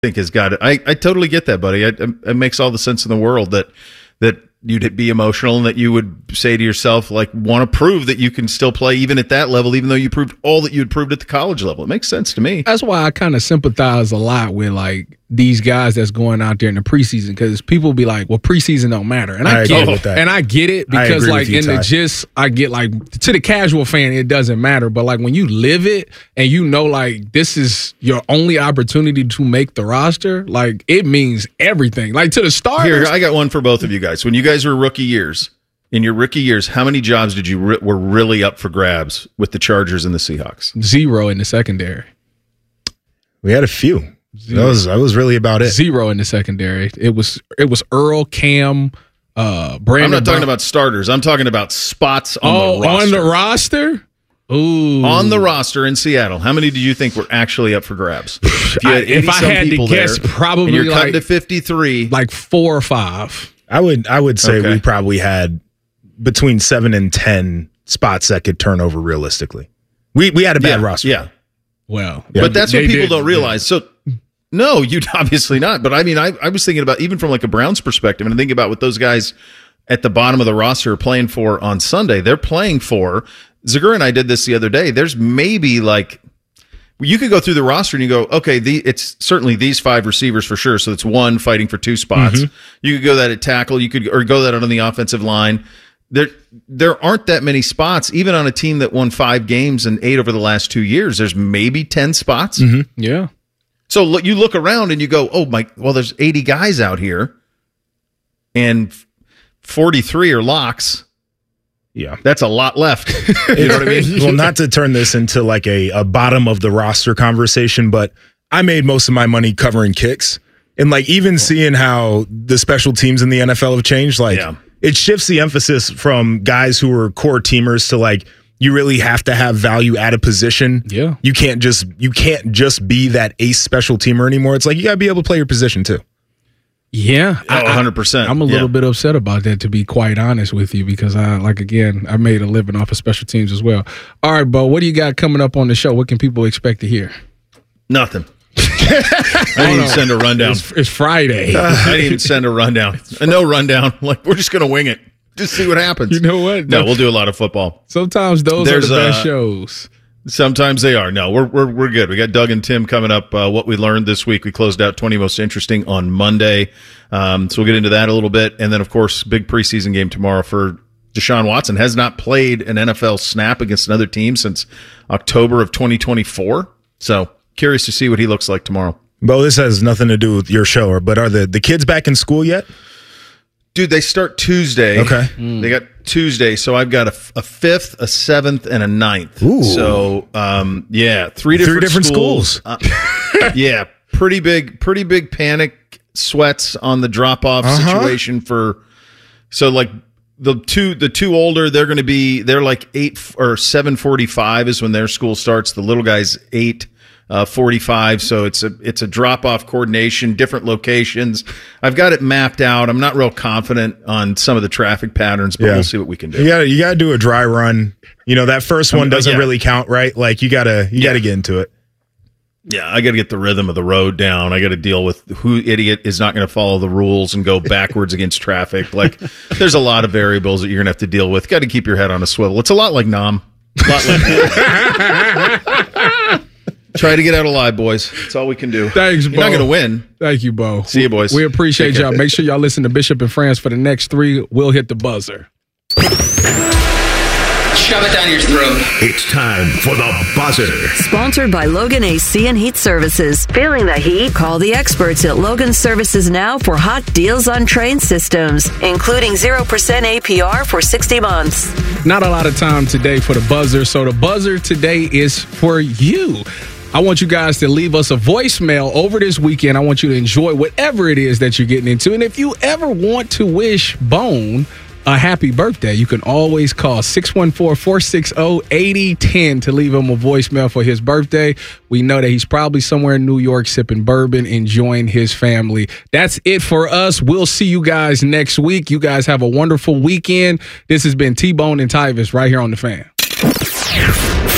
think has got it. I totally get that, buddy. It makes all the sense in the world that you'd be emotional and that you would say to yourself, like, want to prove that you can still play even at that level, even though you proved all that you had proved at the college level. It makes sense to me. That's why I kind of sympathize a lot with, like, these guys that's going out there in the preseason, because people be like, well, preseason don't matter. And I get it. And I get it because, like, in the gist, I get, like, to the casual fan, it doesn't matter. But, like, when you live it and you know, like, this is your only opportunity to make the roster, like, it means everything. Like, to the starters. Here, I got one for both of you guys. When you guys were rookie years, in your rookie years, how many jobs did you were really up for grabs with the Chargers and the Seahawks? 0 in the secondary. We had a few. That was really about it. 0 in the secondary. It was Earl, Cam, Brandon. I'm not talking about starters. I'm talking about spots on the roster. On the roster? Ooh. On the roster in Seattle, how many do you think were actually up for grabs? If I had to guess, probably and you're cutting like to 53, like 4 or 5. I would say we probably had between 7 and 10 spots that could turn over realistically. We had a bad roster. Yeah. Well, but that's what people don't realize. So, no, you'd obviously not. But I mean, I was thinking about, even from like a Browns perspective, and thinking about what those guys at the bottom of the roster are playing for on Sunday. They're playing for, Zagura and I did this the other day. There's maybe like, you could go through the roster and you go, okay, it's certainly these 5 receivers for sure. So it's one fighting for 2 spots. Mm-hmm. You could go that at tackle. You could, or go that on the offensive line. There aren't that many spots, even on a team that won 5 games and 8 over the last 2 years. There's maybe 10 spots. Mm-hmm. Yeah. So you look around and you go, oh my, well, there's 80 guys out here, and 43 are locks. Yeah, that's a lot left. You know what I mean? Well, not to turn this into like a bottom of the roster conversation, but I made most of my money covering kicks, and like even seeing how the special teams in the NFL have changed, like. Yeah. It shifts the emphasis from guys who are core teamers to like, you really have to have value at a position. Yeah. You can't just be that ace special teamer anymore. It's like, you got to be able to play your position too. Yeah. 100%. I'm a little bit upset about that, to be quite honest with you, because I made a living off of special teams as well. All right, Bo, what do you got coming up on the show? What can people expect to hear? Nothing. I didn't even send a rundown. It's Friday. I didn't even send a rundown. No rundown. Like, we're just going to wing it. Just see what happens. You know what? No, we'll do a lot of football. Sometimes those are the best shows. Sometimes they are. No, we're good. We got Doug and Tim coming up. What we learned this week. We closed out 20 Most Interesting on Monday. So we'll get into that a little bit. And then, of course, big preseason game tomorrow for Deshaun Watson. Has not played an NFL snap against another team since October of 2024. So curious to see what he looks like tomorrow. Bo, this has nothing to do with your show, but are the kids back in school yet? Dude, they start Tuesday. Okay. They got Tuesday, so I've got a 5th, a 7th, and a 9th. Ooh. So, 3 different schools. Yeah, pretty big panic sweats on the drop-off situation for, so like the two older, they're like 8 or 7:45 is when their school starts. The little guy's 8:45, so it's a drop-off coordination, different locations. I've got it mapped out. I'm not real confident on some of the traffic patterns, but we'll see what we can do. You gotta do a dry run. You know, that first one doesn't really count, right? Like you gotta get into it. Yeah, I got to get the rhythm of the road down. I got to deal with who idiot is not going to follow the rules and go backwards against traffic. Like, there's a lot of variables that you're going to have to deal with. Got to keep your head on a swivel. It's a lot like Nam. A lot like Try to get out alive, boys. That's all we can do. Thanks, Bo. You're not going to win. Thank you, Bo. See you, boys. We appreciate y'all. Make sure y'all listen to Bishop and Friends for the next 3. We'll hit the buzzer. Shove it down your throat. It's time for the buzzer. Sponsored by Logan AC and Heat Services. Feeling the heat? Call the experts at Logan Services now for hot deals on train systems, including 0% APR for 60 months. Not a lot of time today for the buzzer, so the buzzer today is for you. I want you guys to leave us a voicemail over this weekend. I want you to enjoy whatever it is that you're getting into. And if you ever want to wish Bone a happy birthday, you can always call 614-460-8010 to leave him a voicemail for his birthday. We know that he's probably somewhere in New York sipping bourbon, enjoying his family. That's it for us. We'll see you guys next week. You guys have a wonderful weekend. This has been T-Bone and Tyvis right here on The Fan.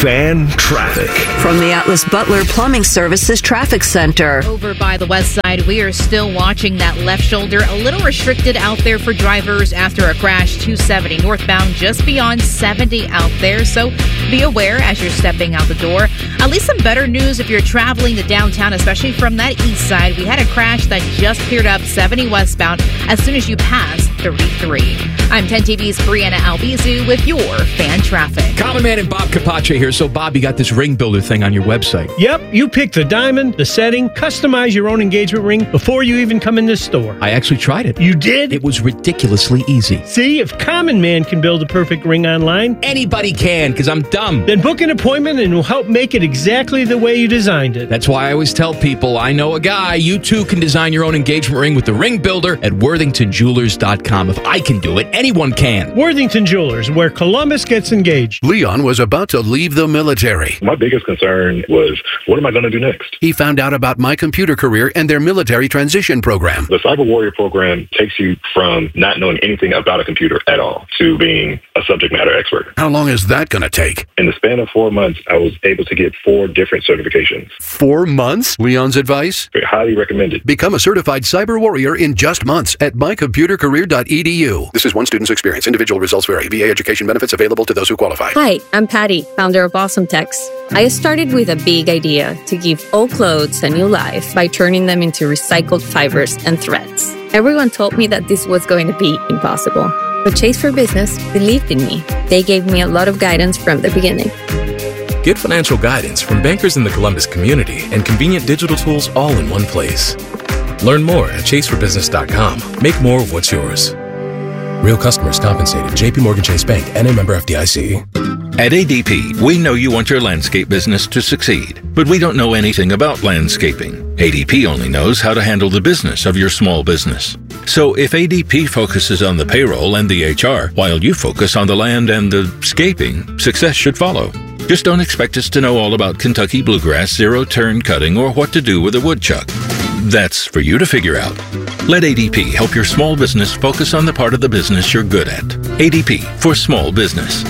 Fan Traffic. From the Atlas Butler Plumbing Services Traffic Center. Over by the west side, we are still watching that left shoulder. A little restricted out there for drivers after a crash. 270 northbound, just beyond 70 out there. So be aware as you're stepping out the door. At least some better news if you're traveling to downtown, especially from that east side. We had a crash that just cleared up 70 westbound as soon as you pass 33. I'm 10 TV's Brianna Albizu with your Fan Traffic. Common Man and Bob Capace here. So, Bob, you got this ring builder thing on your website. Yep, you pick the diamond, the setting, customize your own engagement ring before you even come in this store. I actually tried it. You did? It was ridiculously easy. See, if Common Man can build a perfect ring online, anybody can, because I'm dumb. Then book an appointment and we'll help make it exactly the way you designed it. That's why I always tell people, I know a guy. You too can design your own engagement ring with the ring builder at worthingtonjewelers.com. If I can do it, anyone can. Worthington Jewelers, where Columbus gets engaged. Leon was about to leave the military. My biggest concern was, what am I going to do next? He found out about My Computer Career and their military transition program. The Cyber Warrior program takes you from not knowing anything about a computer at all to being a subject matter expert. How long is that going to take? In the span of 4 months, I was able to get 4 different certifications. 4 months? Leon's advice? Highly recommended. Become a certified cyber warrior in just months at mycomputercareer.edu. This is one student's experience. Individual results vary. VA education benefits available to those who qualify. Hi, I'm Patty, founder of Awesome Tex. I started with a big idea to give old clothes a new life by turning them into recycled fibers and threads. Everyone told me that this was going to be impossible. But Chase for Business believed in me. They gave me a lot of guidance from the beginning. Get financial guidance from bankers in the Columbus community and convenient digital tools all in one place. Learn more at chaseforbusiness.com. Make more of what's yours. Real customers compensated. JP Morgan Chase Bank, N.A. member FDIC. At ADP, we know you want your landscape business to succeed, but we don't know anything about landscaping. ADP only knows how to handle the business of your small business. So if ADP focuses on the payroll and the HR, while you focus on the land and the scaping, success should follow. Just don't expect us to know all about Kentucky bluegrass, zero-turn cutting, or what to do with a woodchuck. That's for you to figure out. Let ADP help your small business focus on the part of the business you're good at. ADP for small business.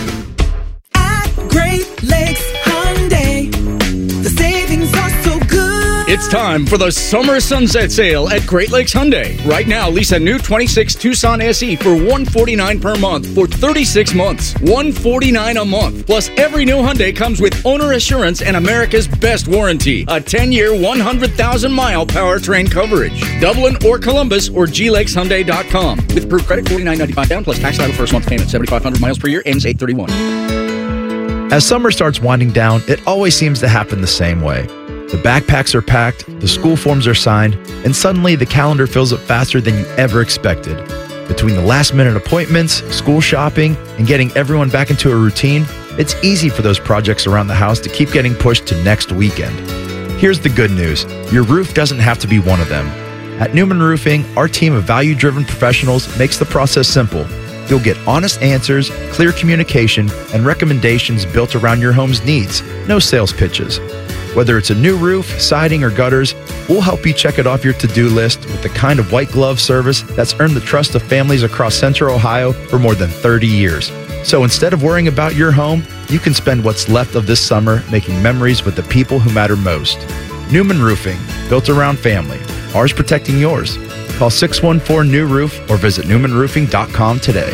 Great Lakes Hyundai. The savings are so good. It's time for the summer sunset sale at Great Lakes Hyundai. Right now, lease a new 26 Tucson SE for $149 per month for 36 months. $149 a month. Plus, every new Hyundai comes with owner assurance and America's best warranty. A 10-year, 100,000-mile powertrain coverage. Dublin or Columbus or glakeshyundai.com. With approved credit, $49.95 down plus tax title first month payment. 7,500 miles per year, ends 8/31. As summer starts winding down, it always seems to happen the same way. The backpacks are packed, the school forms are signed, and suddenly the calendar fills up faster than you ever expected. Between the last-minute appointments, school shopping, and getting everyone back into a routine, it's easy for those projects around the house to keep getting pushed to next weekend. Here's the good news. Your roof doesn't have to be one of them. At Newman Roofing, our team of value-driven professionals makes the process simple. You'll get honest answers, clear communication, and recommendations built around your home's needs. No sales pitches. Whether it's a new roof, siding, or gutters, we'll help you check it off your to-do list with the kind of white glove service that's earned the trust of families across Central Ohio for more than 30 years. So instead of worrying about your home, you can spend what's left of this summer making memories with the people who matter most. Newman Roofing, built around family. Ours protecting yours. Call 614-NEW-ROOF or visit newmanroofing.com today.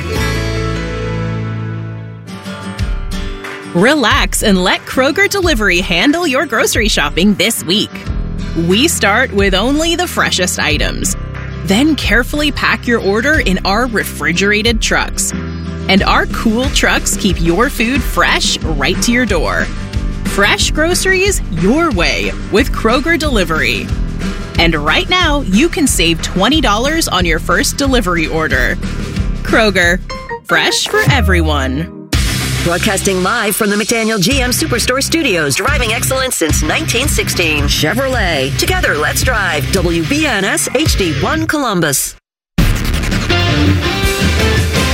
Relax and let Kroger Delivery handle your grocery shopping this week. We start with only the freshest items. Then carefully pack your order in our refrigerated trucks. And our cool trucks keep your food fresh right to your door. Fresh groceries your way with Kroger Delivery. And right now, you can save $20 on your first delivery order. Kroger, fresh for everyone. Broadcasting live from the McDaniel GM Superstore Studios, driving excellence since 1916. Chevrolet. Together, let's drive. WBNS HD1 Columbus.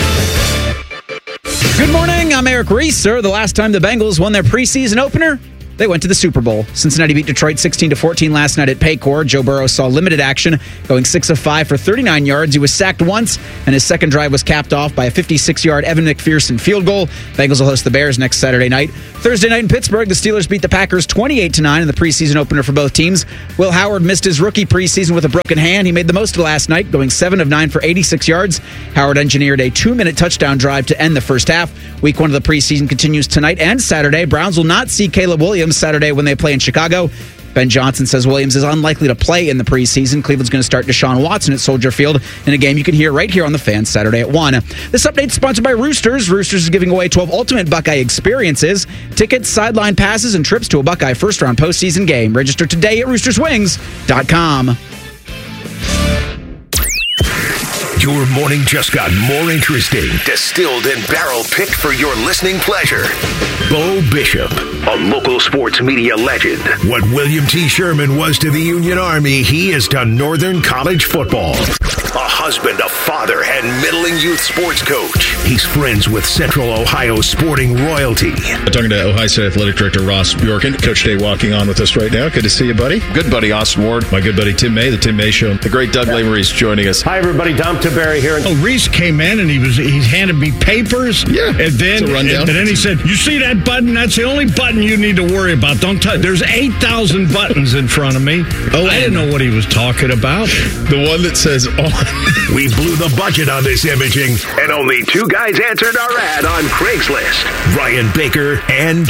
Good morning. I'm Eric Reeser. The last time the Bengals won their preseason opener, they went to the Super Bowl. Cincinnati beat Detroit 16-14 last night at Paycor. Joe Burrow saw limited action, going 6 of 5 for 39 yards. He was sacked once, and his second drive was capped off by a 56-yard Evan McPherson field goal. Bengals will host the Bears next Saturday night. Thursday night in Pittsburgh, the Steelers beat the Packers 28-9 in the preseason opener for both teams. Will Howard missed his rookie preseason with a broken hand. He made the most of it last night, going 7 of 9 for 86 yards. Howard engineered a 2-minute touchdown drive to end the first half. Week 1 of the preseason continues tonight and Saturday. Browns will not see Caleb Williams Saturday when they play in Chicago. Ben Johnson says Williams is unlikely to play in the preseason. Cleveland's going to start Deshaun Watson at Soldier Field in a game you can hear right here on The Fan Saturday at 1. This update is sponsored by Roosters. Roosters is giving away 12 ultimate Buckeye experiences, tickets, sideline passes, and trips to a Buckeye first-round postseason game. Register today at roosterswings.com. Your morning just got more interesting. Distilled and barrel-picked for your listening pleasure. Bo Bishop, a local sports media legend. What William T. Sherman was to the Union Army, he is to Northern College football. A husband, a father, and middling youth sports coach. He's friends with Central Ohio sporting royalty. I'm talking to Ohio State Athletic Director Ross Bjorken. Coach Day walking on with us right now. Good to see you, buddy. Good buddy, Austin Ward. My good buddy, Tim May, The Tim May Show. The great Doug Lesmerises joining us. Hi, everybody. Dom Tiberi here. Oh, Reese came in and he handed me papers. Yeah, and then he said, "You see that button? That's the only button you need to worry about. Don't touch. There's 8,000 buttons in front of me." Oh, I didn't know what he was talking about. The one that says on. We blew the budget on this imaging, and only 2 guys answered our ad on Craigslist. Ryan Baker and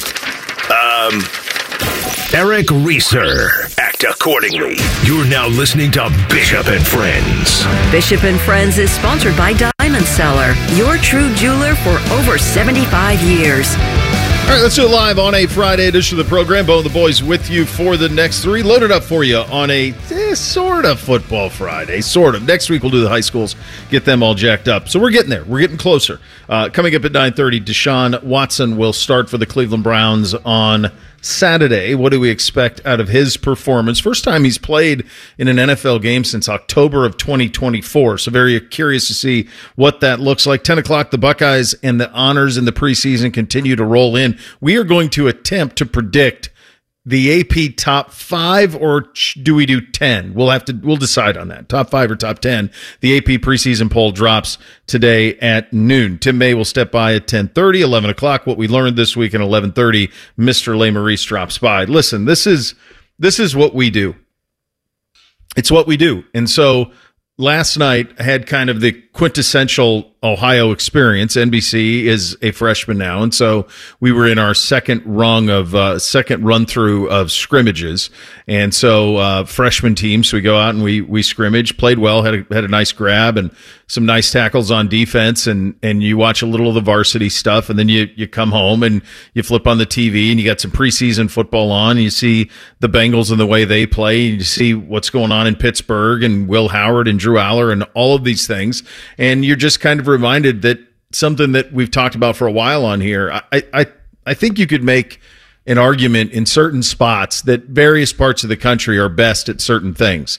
Eric Reeser. Act accordingly. You're now listening to Bishop and Friends. Bishop and Friends is sponsored by Diamond Seller, your true jeweler for over 75 years. All right, let's do it live on a Friday edition of the program. Bo and the boys with you for the next 3. Loaded up for you on a sort of football Friday. Sort of. Next week we'll do the high schools, get them all jacked up. So we're getting there. We're getting closer. Coming up at 9:30, Deshaun Watson will start for the Cleveland Browns on Saturday. What do we expect out of his performance? First time he's played in an NFL game since October of 2024. So very curious to see what that looks like. 10 o'clock, the Buckeyes and the honors in the preseason continue to roll in. We are going to attempt to predict the AP top 5, or do we do 10? We'll decide on that. Top 5 or top 10. The AP preseason poll drops today at noon. Tim May will step by at 10:30, 11 o'clock. What we learned this week, at 11:30, Mr. Lesmerises drops by. Listen, this is what we do. It's what we do. And so last night I had kind of the quintessential Ohio experience. NBC is a freshman now, and so we were in our second run through of scrimmages, and so freshman team. So we go out and we scrimmage, played well, had a nice grab and some nice tackles on defense, and you watch a little of the varsity stuff, and then you come home and you flip on the TV and you got some preseason football on, and you see the Bengals and the way they play, and you see what's going on in Pittsburgh and Will Howard and Drew Aller and all of these things, and you're just kind of reminded that something that we've talked about for a while on here. I think you could make an argument in certain spots that various parts of the country are best at certain things.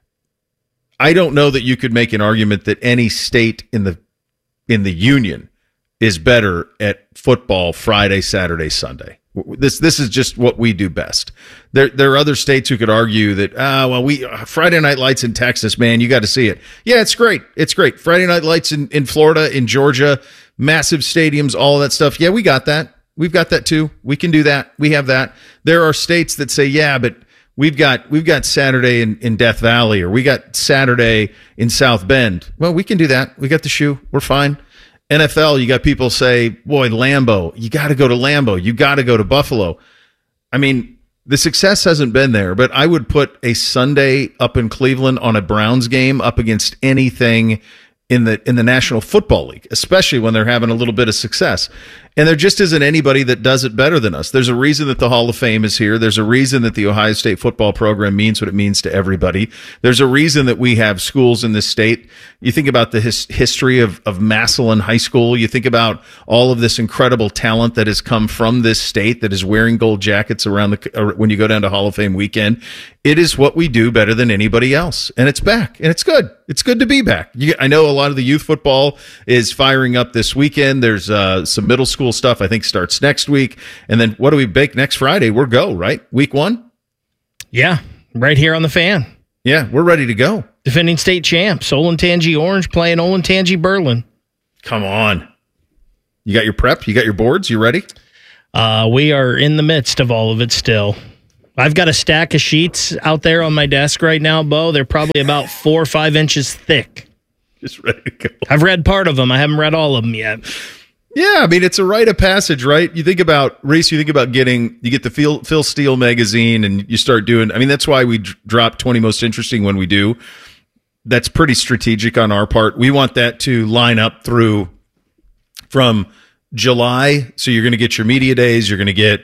I don't know that you could make an argument that any state in the union is better at football Friday, Saturday, Sunday. This is just what we do best. There are other states who could argue that Friday Night Lights in Texas, man, you got to see it. Yeah, it's great. It's great. Friday Night Lights in Florida, in Georgia, massive stadiums, all of that stuff. Yeah, we got that. We've got that too. We can do that. We have that. There are states that say, yeah, but we've got Saturday in Death Valley, or we got Saturday in South Bend. Well, we can do that. We got the shoe. We're fine. NFL, you got people say, boy, Lambeau, you got to go to Lambeau. You got to go to Buffalo. I mean, the success hasn't been there, but I would put a Sunday up in Cleveland on a Browns game up against anything in the National Football League, especially when they're having a little bit of success. And there just isn't anybody that does it better than us. There's a reason that the Hall of Fame is here. There's a reason that the Ohio State football program means what it means to everybody. There's a reason that we have schools in this state. You think about the history of Massillon High School. You think about all of this incredible talent that has come from this state that is wearing gold jackets when you go down to Hall of Fame weekend. It is what we do better than anybody else. And it's back. And it's good. It's good to be back. I know a lot of the youth football is firing up this weekend. There's some middle school cool stuff, I think, starts next week. And then what do we bake next Friday? We're go, right? Week 1? Yeah, right here on the Fan. Yeah, we're ready to go. Defending state champs, Olentangy Orange playing Olentangy Berlin. Come on. You got your prep? You got your boards? You ready? We are in the midst of all of it still. I've got a stack of sheets out there on my desk right now, Bo. They're probably about 4 or 5 inches thick. Just ready to go. I've read part of them. I haven't read all of them yet. Yeah, I mean, it's a rite of passage, right? You think about, Reese, you get the Phil Steele magazine and you start doing, I mean, that's why we drop 20 Most Interesting when we do. That's pretty strategic on our part. We want that to line up through from July. So you're going to get your media days. You're going to get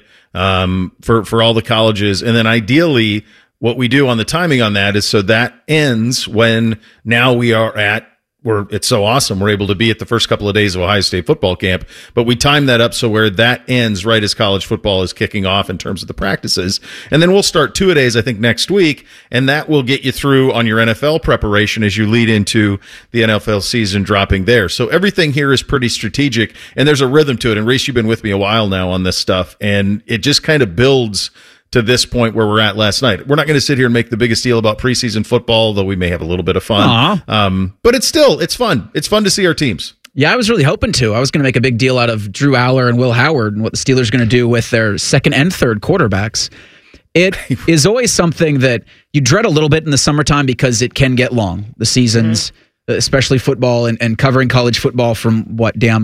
for all the colleges. And then ideally what we do on the timing on that is so that ends when now we are at, it's so awesome. We're able to be at the first couple of days of Ohio State football camp, but we time that up so where that ends right as college football is kicking off in terms of the practices. And then we'll start 2-a-days, I think, next week, and that will get you through on your NFL preparation as you lead into the NFL season dropping there. So everything here is pretty strategic, and there's a rhythm to it. And Reese, you've been with me a while now on this stuff, and it just kind of builds to this point where we're at last night. We're not going to sit here and make the biggest deal about preseason football, though we may have a little bit of fun. But it's fun. It's fun to see our teams. Yeah, I was really hoping to. I was going to make a big deal out of Drew Aller and Will Howard and what the Steelers are going to do with their second and third quarterbacks. It is always something that you dread a little bit in the summertime because it can get long. The seasons, especially football and covering college football from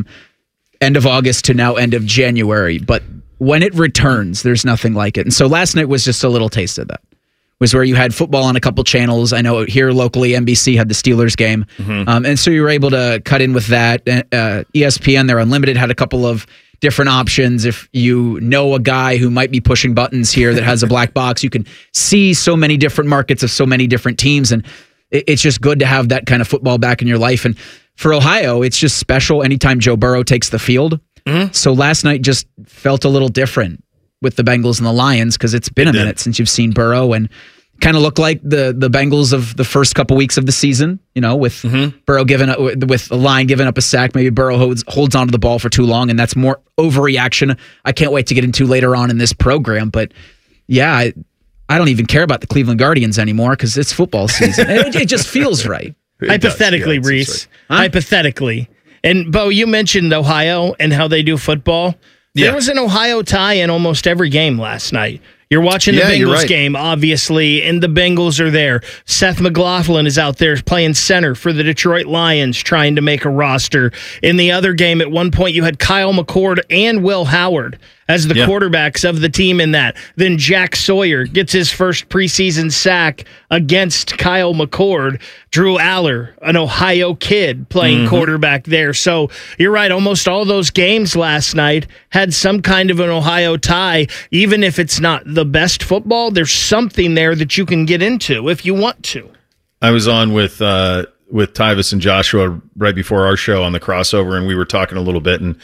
end of August to now end of January. But when it returns, there's nothing like it. And so last night was just a little taste of that. Was where you had football on a couple channels. I know here locally, NBC had the Steelers game. And so you were able to cut in with that. ESPN, their Unlimited, had a couple of different options. If you know a guy who might be pushing buttons here that has a black box, you can see so many different markets of so many different teams. And it's just good to have that kind of football back in your life. And for Ohio, it's just special anytime Joe Burrow takes the field. So last night just felt a little different with the Bengals and the Lions because it's been a minute since you've seen Burrow, and kind of looked like the Bengals of the first couple weeks of the season, with Burrow giving up, with the line giving up a sack. Maybe Burrow holds onto the ball for too long, and that's more overreaction. I can't wait to get into later on in this program. But yeah, I don't even care about the Cleveland Guardians anymore because it's football season. it just feels right. Hypothetically, Reese. Hypothetically. And, Bo, you mentioned Ohio and how they do football. There was an Ohio tie in almost every game last night. You're watching the Bengals game, obviously, and the Bengals are there. Seth McLaughlin is out there playing center for the Detroit Lions, trying to make a roster. In the other game, at one point, you had Kyle McCord and Will Howard as the quarterbacks of the team in that. Then Jack Sawyer gets his first preseason sack against Kyle McCord. Drew Aller, an Ohio kid, playing quarterback there. So you're right, almost all those games last night had some kind of an Ohio tie. Even if it's not the best football, there's something there that you can get into if you want to. I was on with Tyvis and Joshua right before our show on the crossover, and we were talking a little bit, and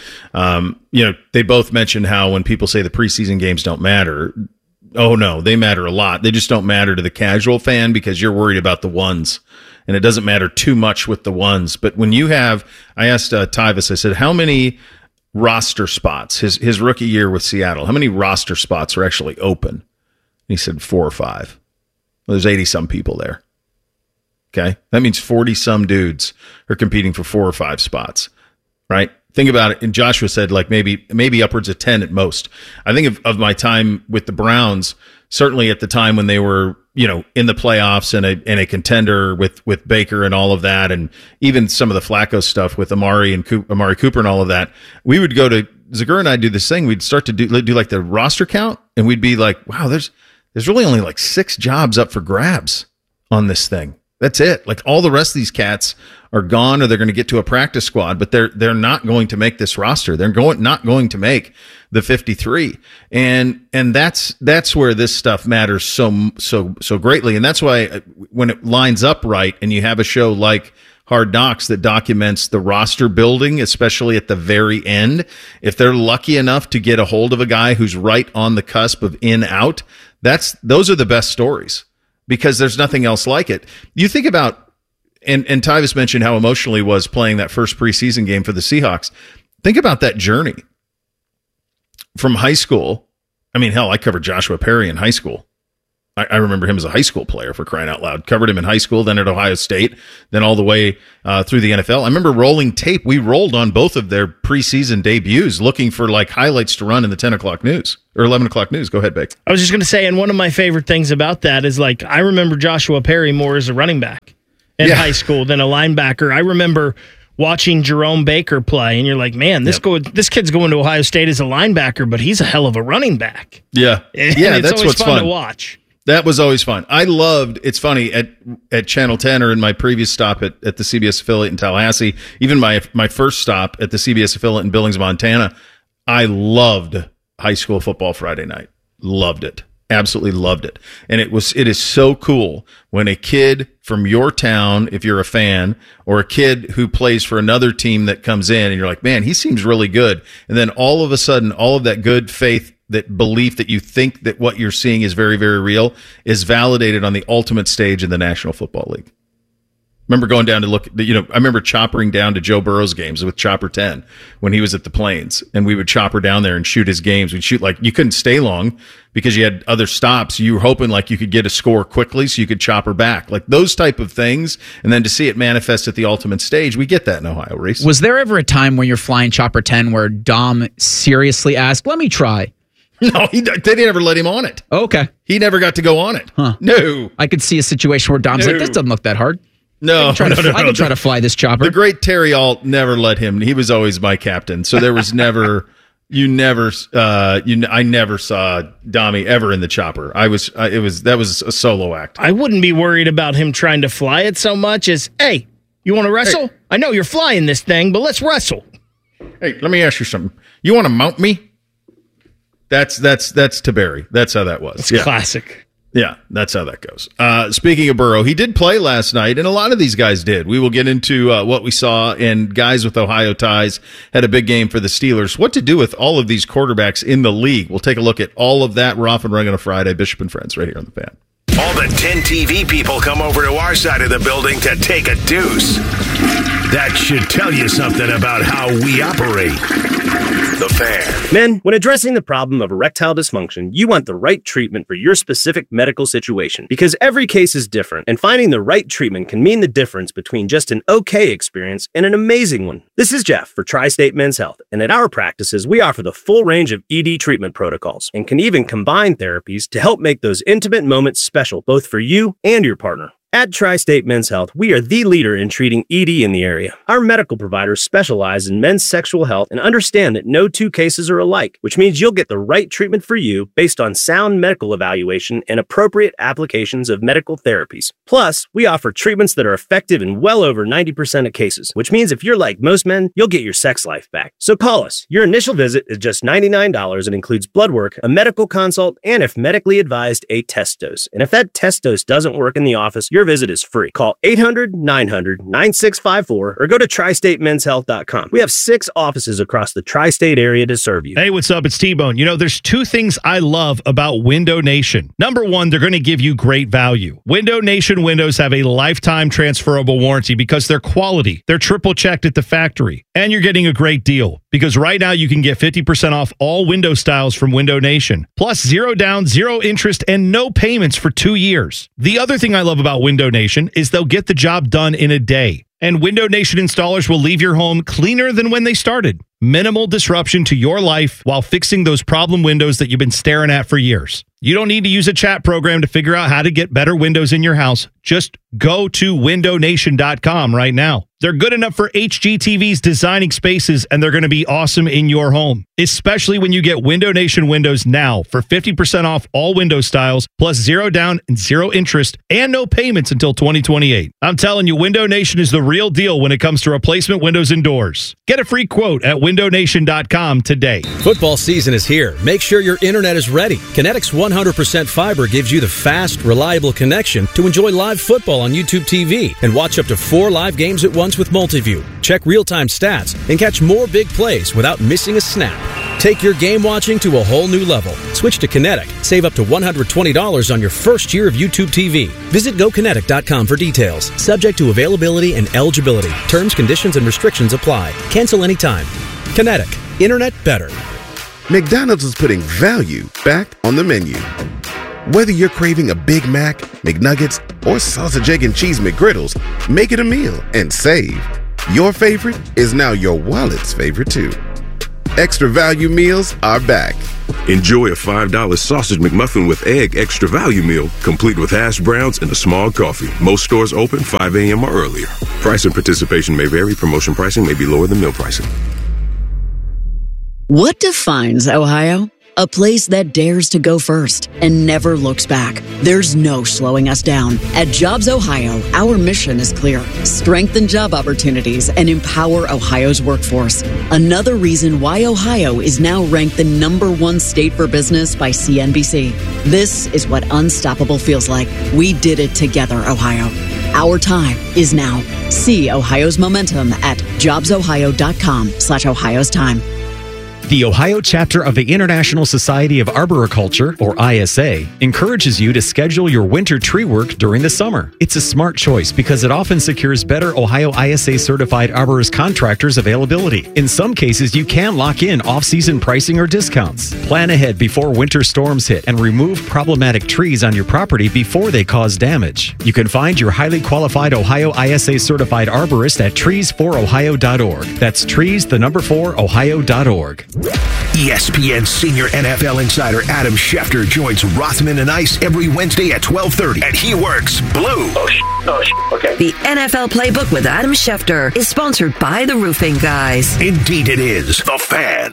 they both mentioned how when people say the preseason games don't matter, oh no, they matter a lot. They just don't matter to the casual fan because you're worried about the ones, and it doesn't matter too much with the ones. But when you have, I asked Tyvis, I said, how many roster spots, his rookie year with Seattle, how many roster spots are actually open? And he said 4 or 5. Well, there's 80-some people there. Okay, that means 40-some dudes are competing for 4 or 5 spots, right? Think about it. And Joshua said like maybe upwards of 10 at most. I think of my time with the Browns, certainly at the time when they were, in the playoffs and a contender with Baker and all of that, and even some of the Flacco stuff with Amari Cooper and all of that. We would go to Zagura and I do this thing. We'd start to do like the roster count, and we'd be like, wow, there's really only like 6 jobs up for grabs on this thing. That's it. Like all the rest of these cats are gone, or they're going to get to a practice squad, but they're not going to make this roster. They're not going to make the 53. And that's where this stuff matters so greatly. And that's why when it lines up right and you have a show like Hard Knocks that documents the roster building, especially at the very end, if they're lucky enough to get a hold of a guy who's right on the cusp of in out, those are the best stories. Because there's nothing else like it. You think about, and Tyvis mentioned how emotional he was playing that first preseason game for the Seahawks. Think about that journey. from high school, I mean, hell, I covered Joshua Perry in high school. I remember him as a high school player, for crying out loud. Covered him in high school, then at Ohio State, then all the way through the NFL. I remember rolling tape. We rolled on both of their preseason debuts, looking for like highlights to run in the 10 o'clock news or 11 o'clock news. Go ahead, Beck. I was just going to say, and one of my favorite things about that is like I remember Joshua Perry more as a running back in high school than a linebacker. I remember watching Jerome Baker play, and you're like, man, this kid's going to Ohio State as a linebacker, but he's a hell of a running back. Yeah, and that's what's fun to watch. That was always fun. I loved, it's funny, at Channel 10 or in my previous stop at the CBS affiliate in Tallahassee, even my first stop at the CBS affiliate in Billings, Montana, I loved high school football Friday night. Loved it. Absolutely loved it. And it is so cool when a kid from your town, if you're a fan, or a kid who plays for another team that comes in and you're like, man, he seems really good. And then all of a sudden, all of that good faith, that belief that you think that what you're seeing is very, very real is validated on the ultimate stage in the National Football League. Remember going down to look, I remember choppering down to Joe Burrow's games with Chopper 10 when he was at the Plains, and we would chopper down there and shoot his games. We'd shoot like, you couldn't stay long because you had other stops. You were hoping like you could get a score quickly so you could chopper back, like those type of things. And then to see it manifest at the ultimate stage, we get that in Ohio, Reese. Was there ever a time when you're flying Chopper 10 where Dom seriously asked, let me try? No, they didn't ever let him on it. Oh, okay. He never got to go on it. Huh. No. I could see a situation where Dom's like, this doesn't look that hard. No, I can try to fly this chopper. The great Terry Alt never let him. He was always my captain. So there was never, I never saw Dommy ever in the chopper. That was a solo act. I wouldn't be worried about him trying to fly it so much as, hey, you want to wrestle? Hey. I know you're flying this thing, but let's wrestle. Hey, let me ask you something. You want to mount me? That's to Barry. That's how that was. It's classic. Yeah, that's how that goes. Speaking of Burrow, he did play last night, and a lot of these guys did. We will get into what we saw, and guys with Ohio ties had a big game for the Steelers. What to do with all of these quarterbacks in the league? We'll take a look at all of that. Rough and Rug on a Friday. Bishop and Friends right here on the Fan. All the 10 TV people come over to our side of the building to take a deuce. That should tell you something about how we operate. The Fan. Men, when addressing the problem of erectile dysfunction, you want the right treatment for your specific medical situation because every case is different, and finding the right treatment can mean the difference between just an okay experience and an amazing one. This is Jeff for Tri-State Men's Health, and at our practices, we offer the full range of ED treatment protocols and can even combine therapies to help make those intimate moments special both for you and your partner. At Tri-State Men's Health, we are the leader in treating ED in the area. Our medical providers specialize in men's sexual health and understand that no two cases are alike, which means you'll get the right treatment for you based on sound medical evaluation and appropriate applications of medical therapies. Plus, we offer treatments that are effective in well over 90% of cases, which means if you're like most men, you'll get your sex life back. So call us. Your initial visit is just $99 and includes blood work, a medical consult, and if medically advised, a test dose. And if that test dose doesn't work in the office, your visit is free. Call 800-900-9654 or go to tristatemenshealth.com. We have 6 offices across the tri-state area to serve you. Hey, what's up? It's T-Bone. You know, there's 2 things I love about Window Nation. Number 1, they're going to give you great value. Window Nation windows have a lifetime transferable warranty because they're quality. They're triple checked at the factory. And you're getting a great deal because right now you can get 50% off all window styles from Window Nation. Plus 0 down, 0 interest, and no payments for 2 years. The other thing I love about Window Nation is they'll get the job done in a day. And Window Nation installers will leave your home cleaner than when they started. Minimal disruption to your life while fixing those problem windows that you've been staring at for years. You don't need to use a chat program to figure out how to get better windows in your house. Just go to windownation.com right now. They're good enough for HGTV's designing spaces, and they're going to be awesome in your home, especially when you get Window Nation windows now for 50% off all window styles, plus 0 down and 0 interest, and no payments until 2028. I'm telling you, Window Nation is the real deal when it comes to replacement windows and doors. Get a free quote at windownation.com today. Football season is here. Make sure your internet is ready. Kinetic's 100% fiber gives you the fast, reliable connection to enjoy live football on YouTube TV and watch up to 4 live games at once with Multiview. Check real-time stats and catch more big plays without missing a snap. Take your game watching to a whole new level. Switch to Kinetic. Save up to $120 on your first year of YouTube TV. Visit GoKinetic.com for details. Subject to availability and eligibility. Terms, conditions, and restrictions apply. Cancel anytime. Kinetic. Internet better. McDonald's is putting value back on the menu. Whether you're craving a Big Mac, McNuggets, or sausage, egg, and cheese McGriddles, make it a meal and save. Your favorite is now your wallet's favorite too. Extra value meals are back. Enjoy a $5 sausage McMuffin with egg extra value meal, complete with hash browns and a small coffee. Most stores open 5 a.m. or earlier. Price and participation may vary. Promotion pricing may be lower than meal pricing. What defines Ohio? A place that dares to go first and never looks back. There's no slowing us down. At Jobs Ohio, our mission is clear. Strengthen job opportunities and empower Ohio's workforce. Another reason why Ohio is now ranked the #1 state for business by CNBC. This is what unstoppable feels like. We did it together, Ohio. Our time is now. See Ohio's momentum at jobsohio.com/Ohio's time. The Ohio chapter of the International Society of Arboriculture, or ISA, encourages you to schedule your winter tree work during the summer. It's a smart choice because it often secures better Ohio ISA certified arborist contractors availability. In some cases, you can lock in off-season pricing or discounts. Plan ahead before winter storms hit and remove problematic trees on your property before they cause damage. You can find your highly qualified Ohio ISA certified arborist at trees4ohio.org. That's trees4ohio.org. ESPN senior NFL insider Adam Schefter joins Rothman and Ice every Wednesday at 12:30, and he works blue. Okay. The NFL Playbook with Adam Schefter is sponsored by the Roofing Guys. Indeed it is. The Fan.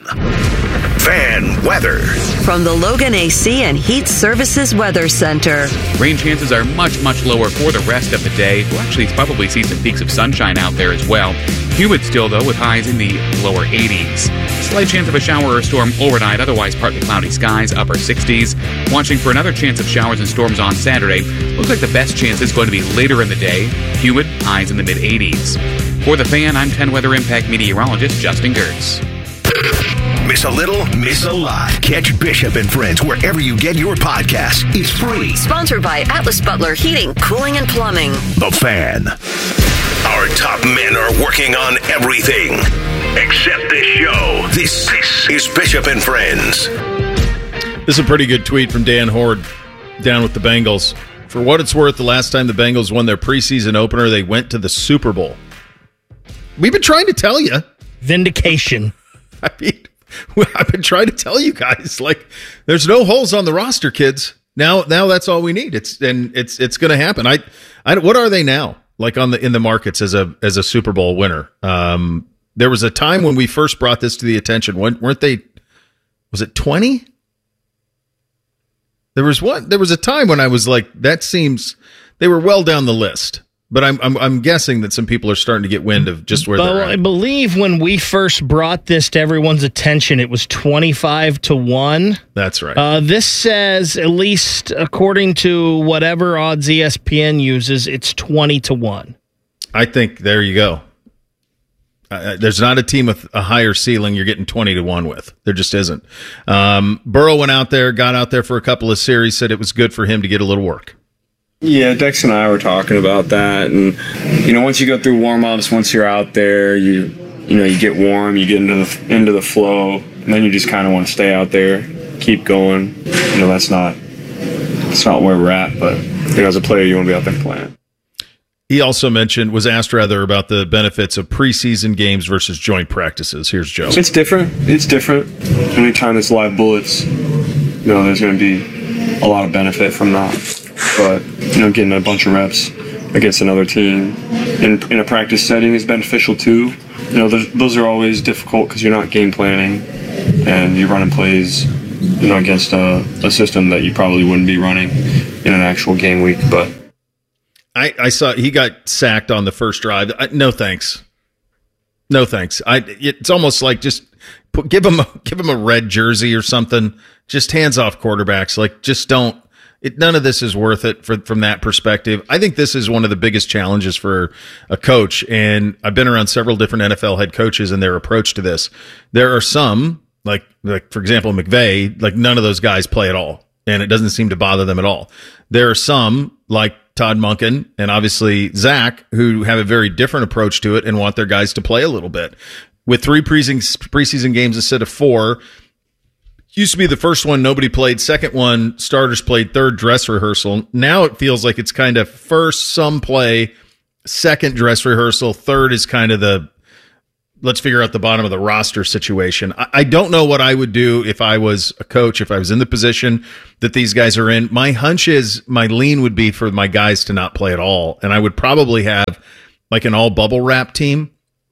Fan weather. From the Logan AC and Heat Services Weather Center. Rain chances are much, much lower for the rest of the day. We'll actually probably see some peaks of sunshine out there as well. Humid still, though, with highs in the lower 80s. Slight chance of a shower or a storm overnight, otherwise partly cloudy skies, upper 60s. Watching for another chance of showers and storms on Saturday. Looks like the best chance is going to be later in the day. Humid, highs in the mid-80s. For The Fan, I'm 10 Weather Impact meteorologist Justin Gertz. Miss a little, miss a lot. Catch Bishop and Friends wherever you get your podcasts. It's free. Sponsored by Atlas Butler Heating, Cooling, and Plumbing. The Fan. Our top men are working on everything except this show. This is Bishop and Friends. This is a pretty good tweet from Dan Horde down with the Bengals. For what it's worth, the last time the Bengals won their preseason opener, they went to the Super Bowl. We've been trying to tell you. Vindication. I mean, I've been trying to tell you guys, like, there's no holes on the roster, kids. Now that's all we need. It's going to happen. I what are they now? Like in the markets as a Super Bowl winner. There was a time when we first brought this to the attention. Weren't they? Was it 20? There was a time when I was like, that seems they were well down the list. But I'm guessing that some people are starting to get wind of just where they're at. I believe when we first brought this to everyone's attention, it was 25-1. That's right. This says, at least according to whatever odds ESPN uses, it's 20-1. I think there you go. There's not a team with a higher ceiling you're getting 20-1 with. There just isn't. Burrow got out there for a couple of series, said it was good for him to get a little work. Yeah, Dex and I were talking about that, and once you go through warm-ups, once you're out there, you get warm, you get into the flow, and then you just kind of want to stay out there, keep going. That's not where we're at, but as a player, you want to be out there playing. He also was asked about the benefits of preseason games versus joint practices. Here's Joe. It's different. Anytime it's live bullets, there's going to be a lot of benefit from that. But, getting a bunch of reps against another team in a practice setting is beneficial too. Those are always difficult because you're not game planning and you're running plays, against a system that you probably wouldn't be running in an actual game week. But I saw he got sacked on the first drive. No thanks. No thanks. It's almost like just give him a red jersey or something. Just hands off quarterbacks. Like, just don't. None of this is worth it from that perspective. I think this is one of the biggest challenges for a coach, and I've been around several different NFL head coaches and their approach to this. There are some, like for example, McVay, like none of those guys play at all, and it doesn't seem to bother them at all. There are some, like Todd Monken and obviously Zach, who have a very different approach to it and want their guys to play a little bit. With 3 preseason games instead of 4, used to be the first one nobody played, second one starters played, third dress rehearsal. Now it feels like it's kind of first some play, second dress rehearsal, third is kind of the let's figure out the bottom of the roster situation. I don't know what I would do if I was a coach, if I was in the position that these guys are in. My hunch is my lean would be for my guys to not play at all. And I would probably have like an all bubble wrap team,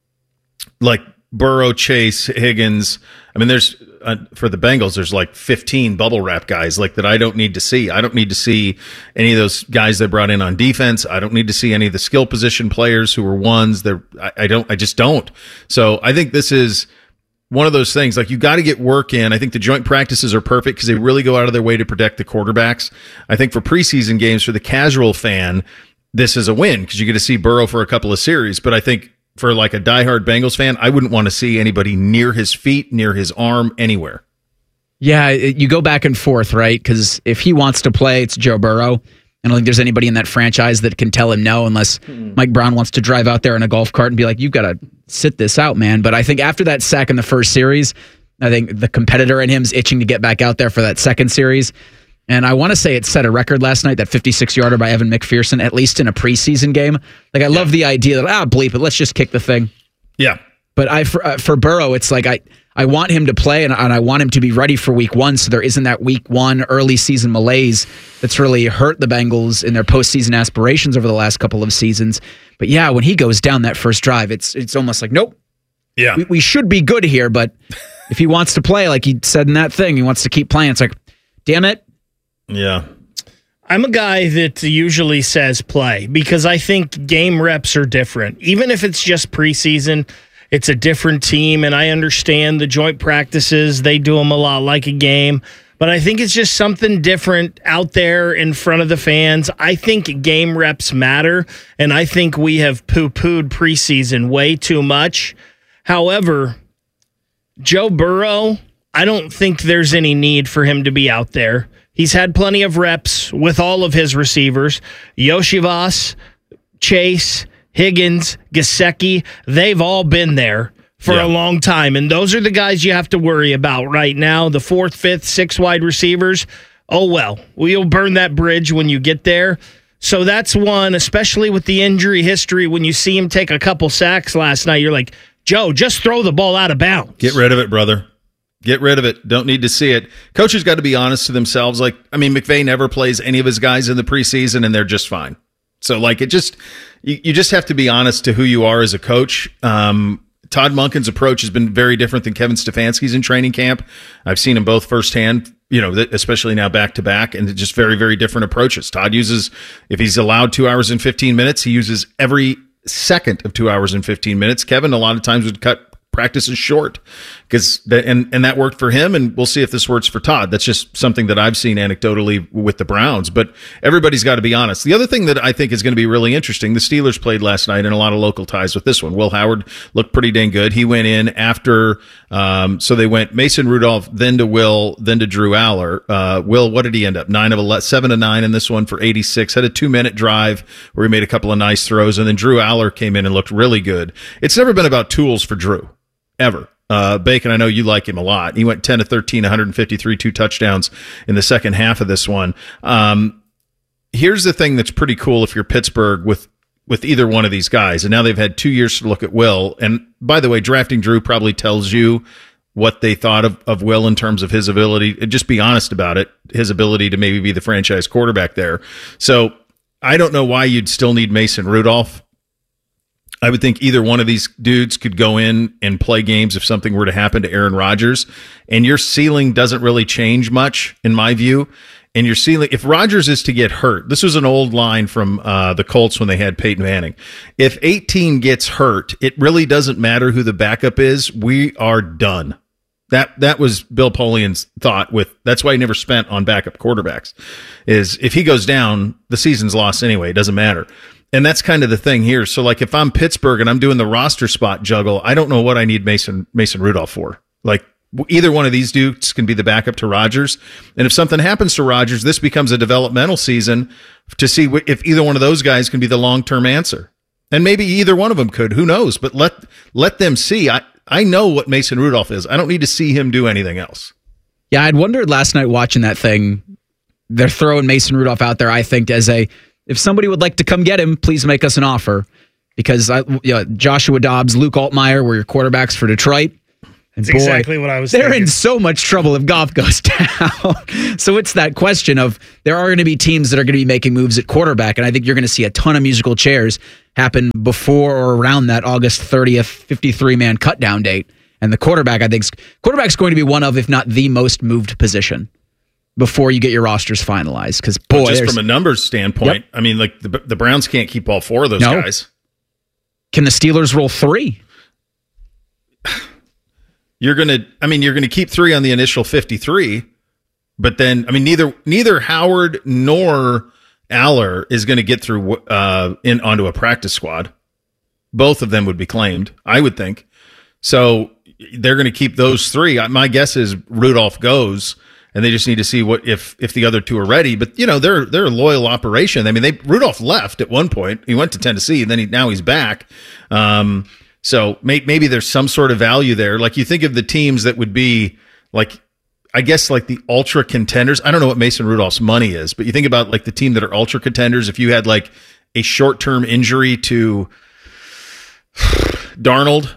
like Burrow, Chase, Higgins. I mean, there's for the Bengals, there's like 15 bubble wrap guys like that I don't need to see. I don't need to see any of those guys they brought in on defense. I don't need to see any of the skill position players who were ones. I just don't. So I think this is one of those things, like you got to get work in. I think the joint practices are perfect because they really go out of their way to protect the quarterbacks. I think for preseason games, for the casual fan, this is a win because you get to see Burrow for a couple of series. But I think for like a diehard Bengals fan, I wouldn't want to see anybody near his feet, near his arm, anywhere. Yeah, you go back and forth, right? Because if he wants to play, it's Joe Burrow. I don't think there's anybody in that franchise that can tell him no unless Mike Brown wants to drive out there in a golf cart and be like, you've got to sit this out, man. But I think after that sack in the first series, I think the competitor in him is itching to get back out there for that second series. And I want to say it set a record last night, that 56-yarder by Evan McPherson, at least in a preseason game. Like, I love the idea that, bleep it, let's just kick the thing. Yeah. But for Burrow, it's like I want him to play and I want him to be ready for week one so there isn't that week one early season malaise that's really hurt the Bengals in their postseason aspirations over the last couple of seasons. But yeah, when he goes down that first drive, it's almost like, nope. Yeah. We should be good here, but if he wants to play, like he said in that thing, he wants to keep playing. It's like, damn it. Yeah. I'm a guy that usually says play because I think game reps are different. Even if it's just preseason, it's a different team, and I understand the joint practices. They do them a lot like a game, but I think it's just something different out there in front of the fans. I think game reps matter, and I think we have poo-pooed preseason way too much. However, Joe Burrow, I don't think there's any need for him to be out there. He's had plenty of reps with all of his receivers. Yoshivas, Chase, Higgins, Gesicki, they've all been there for a long time. And those are the guys you have to worry about right now. The 4th, 5th, 6th wide receivers, oh well. We'll burn that bridge when you get there. So that's one, especially with the injury history, when you see him take a couple sacks last night, you're like, Joe, just throw the ball out of bounds. Get rid of it, brother. Get rid of it. Don't need to see it. Coaches got to be honest to themselves. Like, I mean, McVay never plays any of his guys in the preseason, and they're just fine. So, like, you just have to be honest to who you are as a coach. Todd Monken's approach has been very different than Kevin Stefanski's in training camp. I've seen them both firsthand, especially now back to back, and just very, very different approaches. Todd uses, if he's allowed 2 hours and 15 minutes, he uses every second of 2 hours and 15 minutes. Kevin, a lot of times, would cut practices short because that worked for him, and we'll see if this works for Todd. That's just something that I've seen anecdotally with the Browns, but everybody's got to be honest. The other thing that I think is going to be really interesting, the Steelers played last night, and a lot of local ties with this one. Will Howard looked pretty dang good. He went in after, so they went Mason Rudolph, then to Will, then to Drew Aller. Will, what did he end up? 7 of 9 in this one for 86, had a 2-minute drive where he made a couple of nice throws, and then Drew Aller came in and looked really good. It's never been about tools for Drew. Ever. Bacon, I know you like him a lot. He went 10 of 13, 153, 2 touchdowns in the second half of this one. Here's the thing that's pretty cool if you're Pittsburgh with either one of these guys, and now they've had 2 years to look at Will. And by the way, drafting Drew probably tells you what they thought of Will in terms of his ability. Just be honest about it, his ability to maybe be the franchise quarterback there. So I don't know why you'd still need Mason Rudolph. I would think either one of these dudes could go in and play games if something were to happen to Aaron Rodgers, and your ceiling doesn't really change much, in my view. And your ceiling, if Rodgers is to get hurt, this was an old line from the Colts when they had Peyton Manning. If 18 gets hurt, it really doesn't matter who the backup is. We are done. That was Bill Polian's thought. That's why he never spent on backup quarterbacks. Is if he goes down, the season's lost anyway. It doesn't matter. And that's kind of the thing here. So, like, if I'm Pittsburgh and I'm doing the roster spot juggle, I don't know what I need Mason Rudolph for. Like, either one of these dudes can be the backup to Rodgers. And if something happens to Rodgers, this becomes a developmental season to see if either one of those guys can be the long-term answer. And maybe either one of them could. Who knows? But let them see. I know what Mason Rudolph is. I don't need to see him do anything else. Yeah, I'd wondered last night watching that thing. They're throwing Mason Rudolph out there, I think, as if somebody would like to come get him, please make us an offer. Because Joshua Dobbs, Luke Altmaier were your quarterbacks for Detroit. And That's exactly what I was They're thinking. in so much trouble if Goff goes down. So it's that question of there are going to be teams that are going to be making moves at quarterback, and I think you're going to see a ton of musical chairs happen before or around that August 30th 53-man cutdown date. And the quarterback's going to be one of, if not the most moved position before you get your rosters finalized. Because just from a numbers standpoint, I mean, like the Browns can't keep all four of those guys. Can the Steelers roll three? You're gonna keep three on the initial 53, but then neither Howard nor Aller is going to get through onto a practice squad. Both of them would be claimed, I would think. So they're going to keep those three. My guess is Rudolph goes, and they just need to see what if the other two are ready. But they're a loyal operation. I mean, Rudolph left at one point. He went to Tennessee, and then now he's back. So maybe there's some sort of value there. Like you think of the teams that would be like, I guess like the ultra contenders. I don't know what Mason Rudolph's money is, but you think about like the team that are ultra contenders. If you had like a short-term injury to Darnold,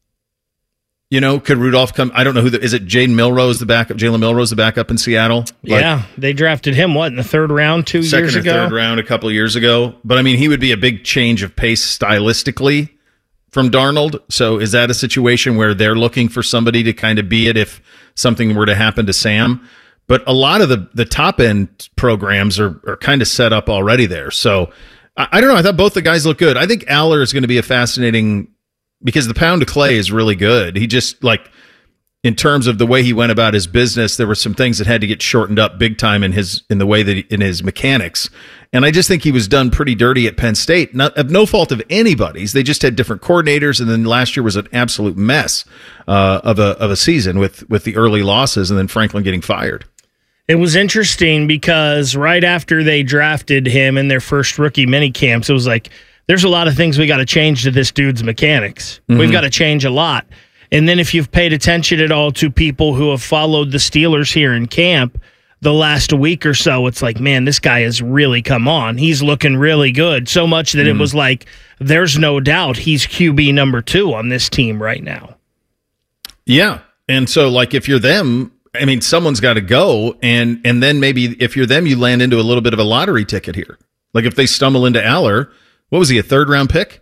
could Rudolph come? I don't know is it Jalen Milroe, the backup in Seattle? Yeah, they drafted him, in the third round 2 years ago? Second or third round a couple of years ago. But I mean, he would be a big change of pace stylistically from Darnold. So is that a situation where they're looking for somebody to kind of be it if something were to happen to Sam? But a lot of the top end programs are kind of set up already there. So I don't know. I thought both the guys look good. I think Aller is going to be a fascinating, because the pound of clay is really good. He just in terms of the way he went about his business, there were some things that had to get shortened up big time in his mechanics. And I just think he was done pretty dirty at Penn State, not of no fault of anybody's. They just had different coordinators, and then last year was an absolute mess of a season with the early losses, and then Franklin getting fired. It was interesting because right after they drafted him in their first rookie mini camps, it was like, there's a lot of things we got to change to this dude's mechanics. Mm-hmm. We've got to change a lot. And then if you've paid attention at all to people who have followed the Steelers here in camp the last week or so, it's like, man, this guy has really come on. He's looking really good. So much that it was like, there's no doubt he's QB number 2 on this team right now. Yeah. And so like if you're them, I mean, someone's got to go. And then maybe if you're them, you land into a little bit of a lottery ticket here. Like if they stumble into Aller, what was he, a third round pick?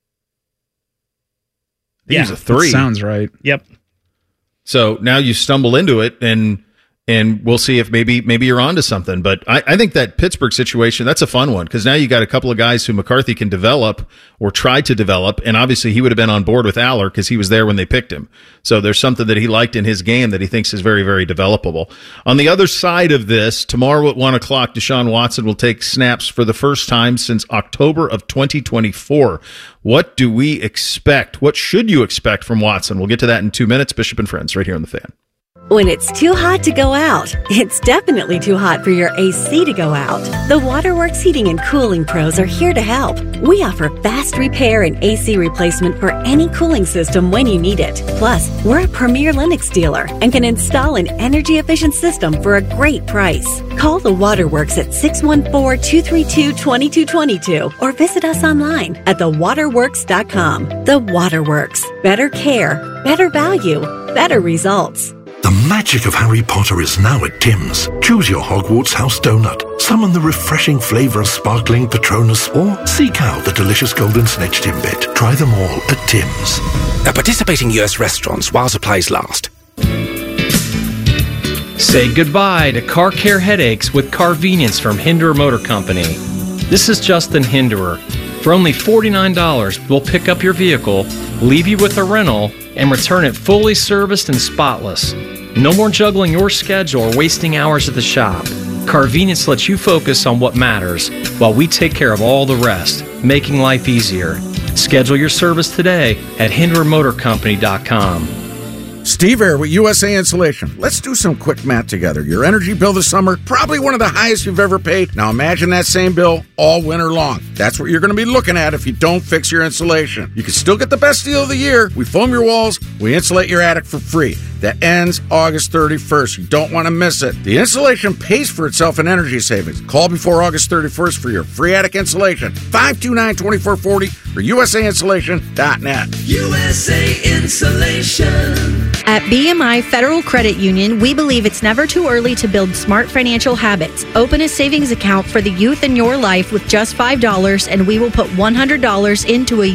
He was a 3. Sounds right. Yep. So now you stumble into it, and we'll see if maybe you're onto something. But I think that Pittsburgh situation, that's a fun one, because now you got a couple of guys who McCarthy can develop or try to develop, and obviously he would have been on board with Aller because he was there when they picked him. So there's something that he liked in his game that he thinks is very, very developable. On the other side of this, tomorrow at 1 o'clock, Deshaun Watson will take snaps for the first time since October of 2024. What do we expect? What should you expect from Watson? We'll get to that in 2 minutes. Bishop and Friends right here on The Fan. When it's too hot to go out, it's definitely too hot for your AC to go out. The Waterworks Heating and Cooling Pros are here to help. We offer fast repair and AC replacement for any cooling system when you need it. Plus, we're a premier Lennox dealer and can install an energy-efficient system for a great price. Call the Waterworks at 614-232-2222 or visit us online at thewaterworks.com. The Waterworks. Better care, better value, better results. The magic of Harry Potter is now at Tim's. Choose your Hogwarts house donut, summon the refreshing flavour of sparkling Patronus, or seek out the delicious golden snitch Timbit. Try them all at Tim's. At participating US restaurants while supplies last. Say goodbye to car care headaches with Carvenience from Hinderer Motor Company. This is Justin Hinderer. For only $49, we'll pick up your vehicle, leave you with a rental, and return it fully serviced and spotless. No more juggling your schedule or wasting hours at the shop. Carvenience lets you focus on what matters while we take care of all the rest, making life easier. Schedule your service today at HindererMotorCompany.com. Steve Air with USA Insulation. Let's do some quick math together. Your energy bill this summer, probably one of the highest you've ever paid. Now imagine that same bill all winter long. That's what you're going to be looking at if you don't fix your insulation. You can still get the best deal of the year. We foam your walls, we insulate your attic for free. That ends August 31st. You don't want to miss it. The insulation pays for itself in energy savings. Call before August 31st for your free attic insulation. 529-2440 or usainsulation.net. USA Insulation. At BMI Federal Credit Union, we believe it's never too early to build smart financial habits. Open a savings account for the youth in your life with just $5, and we will put $100 into a